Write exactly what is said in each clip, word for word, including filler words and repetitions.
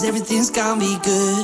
Everything's gonna be good.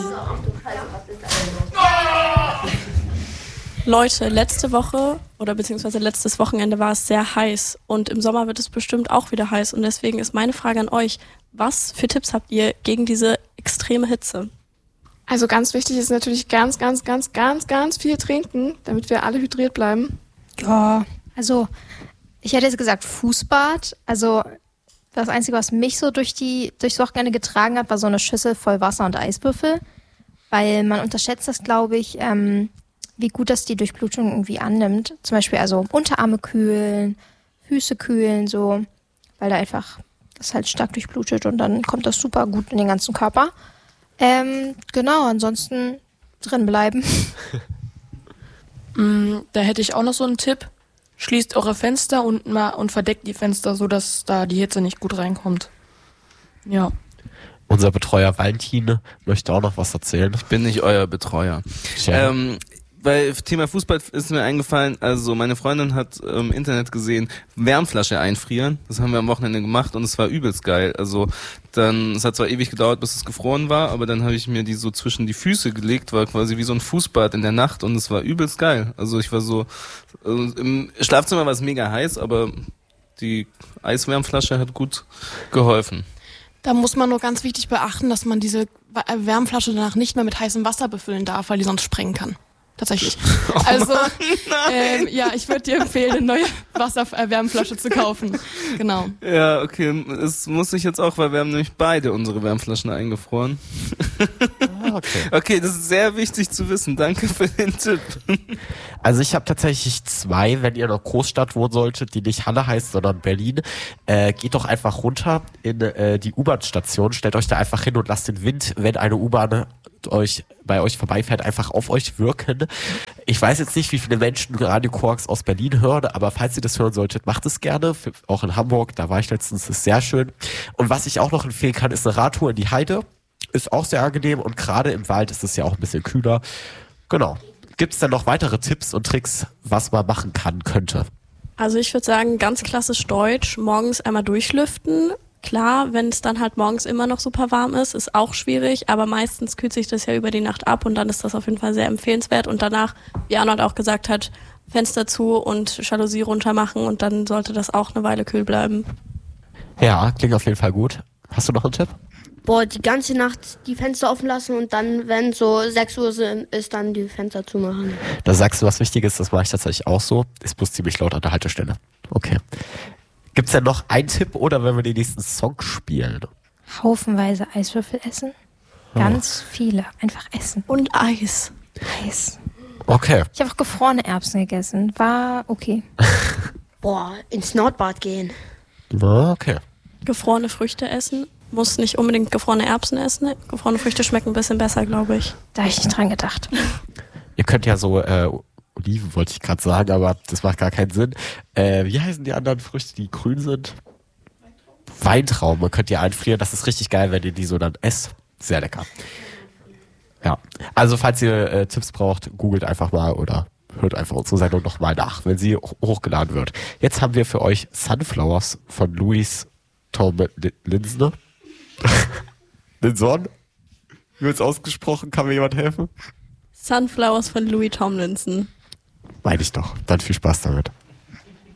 Leute, letzte Woche oder beziehungsweise letztes Wochenende war es sehr heiß und im Sommer wird es bestimmt auch wieder heiß und deswegen ist meine Frage an euch, was für Tipps habt ihr gegen diese extreme Hitze? Also ganz wichtig ist natürlich ganz, ganz, ganz, ganz, ganz viel trinken, damit wir alle hydriert bleiben. Ja, also ich hätte jetzt gesagt Fußbad. Also das Einzige, was mich so durch die durchs Wochenende getragen hat, war so eine Schüssel voll Wasser und Eiswürfel. Weil man unterschätzt das, glaube ich, ähm, wie gut das die Durchblutung irgendwie annimmt. Zum Beispiel also Unterarme kühlen, Füße kühlen, so, weil da einfach das halt stark durchblutet und dann kommt das super gut in den ganzen Körper. Ähm, genau, ansonsten drin bleiben. mm, da hätte ich auch noch so einen Tipp. Schließt eure Fenster und, mal, und verdeckt die Fenster, sodass da die Hitze nicht gut reinkommt. Ja. Unser Betreuer Valentin möchte auch noch was erzählen. Ich bin nicht euer Betreuer. Ja. Ähm, bei Thema Fußball ist mir eingefallen, also meine Freundin hat im Internet gesehen, Wärmflasche einfrieren. Das haben wir am Wochenende gemacht und es war übelst geil. Also dann, es hat zwar ewig gedauert, bis es gefroren war, aber dann habe ich mir die so zwischen die Füße gelegt, war quasi wie so ein Fußbad in der Nacht und es war übelst geil. Also ich war so, also im Schlafzimmer war es mega heiß, aber die Eiswärmflasche hat gut geholfen. Da muss man nur ganz wichtig beachten, dass man diese Wärmflasche danach nicht mehr mit heißem Wasser befüllen darf, weil die sonst sprengen kann. Tatsächlich. Oh also, Mann, ähm, ja, ich würde dir empfehlen, eine neue Wasserwärmflasche zu kaufen. Genau. Ja, okay, das muss ich jetzt auch, weil wir haben nämlich beide unsere Wärmflaschen eingefroren. Ah, okay. Okay, das ist sehr wichtig zu wissen. Danke für den Tipp. Also ich habe tatsächlich zwei, wenn ihr in einer Großstadt wohnen solltet, die nicht Halle heißt, sondern Berlin. Äh, geht doch einfach runter in äh, die U-Bahn-Station, stellt euch da einfach hin und lasst den Wind, wenn eine U-Bahn euch bei euch vorbeifährt, einfach auf euch wirken. Ich weiß jetzt nicht, wie viele Menschen Radio Quarks aus Berlin hören, aber falls ihr das hören solltet, macht es gerne. Für, auch in Hamburg, da war ich letztens, ist sehr schön. Und was ich auch noch empfehlen kann, ist eine Radtour in die Heide. Ist auch sehr angenehm und gerade im Wald ist es ja auch ein bisschen kühler. Genau. Gibt es denn noch weitere Tipps und Tricks, was man machen kann, könnte? Also ich würde sagen, ganz klassisch deutsch, morgens einmal durchlüften. Klar, wenn es dann halt morgens immer noch super warm ist, ist auch schwierig, aber meistens kühlt sich das ja über die Nacht ab und dann ist das auf jeden Fall sehr empfehlenswert. Und danach, wie Arnold auch gesagt hat, Fenster zu und Jalousie runter machen und dann sollte das auch eine Weile kühl bleiben. Ja, klingt auf jeden Fall gut. Hast du noch einen Tipp? Boah, die ganze Nacht die Fenster offen lassen und dann, wenn so sechs Uhr ist, dann die Fenster zumachen. Da sagst du was Wichtiges, das mache ich tatsächlich auch so. Ist bloß ziemlich laut an der Haltestelle. Okay. Gibt's denn noch einen Tipp oder wenn wir den nächsten Song spielen? Haufenweise Eiswürfel essen. Ganz oh. viele. Einfach essen. Und Eis. Eis. Okay. Ich habe auch gefrorene Erbsen gegessen. War okay. Boah, ins Nordbad gehen. Okay. Gefrorene Früchte essen. Muss nicht unbedingt gefrorene Erbsen essen. Gefrorene Früchte schmecken ein bisschen besser, glaube ich. Da habe ich nicht dran gedacht. Ihr könnt ja so, äh, Oliven wollte ich gerade sagen, aber das macht gar keinen Sinn. Äh, wie heißen die anderen Früchte, die grün sind? Weintrauben. Man könnt ihr einfrieren. Das ist richtig geil, wenn ihr die so dann esst. Sehr lecker. Ja. Also falls ihr äh, Tipps braucht, googelt einfach mal oder hört einfach unsere Sendung nochmal nach, wenn sie hochgeladen wird. Jetzt haben wir für euch Sunflowers von Louis Tomlinson. Linson? Wie wird's ausgesprochen? Kann mir jemand helfen? Sunflowers von Louis Tomlinson. Meine ich doch. Dann viel Spaß damit.